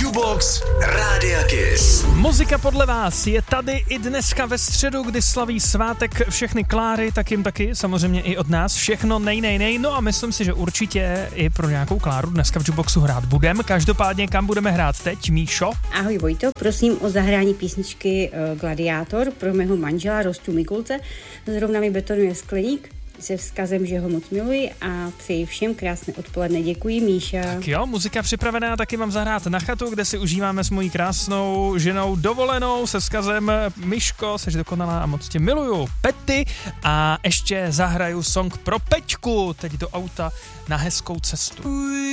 Jukebox Rádia Kiss. Muzika podle vás je tady i dneska ve středu, kdy slaví svátek všechny Kláry, tak jim taky, samozřejmě i od nás, všechno nej. No a myslím si, že určitě i pro nějakou Kláru dneska v Jukeboxu hrát budeme. Každopádně kam budeme hrát teď, Míšo? Ahoj Vojto, prosím o zahrání písničky Gladiátor pro mého manžela Rostu Mikulce. Zrovna mi betonuje skleník se vzkazem, že ho moc miluji a přeji všem krásné odpoledne. Děkuji, Míša. Tak jo, muzika připravená, taky mám zahrát na chatu, kde si užíváme s mojí krásnou ženou dovolenou se vzkazem Myško, seš dokonalá a moc tě miluju, Petty, a ještě zahraju song pro Peťku, teď do auta na hezkou cestu.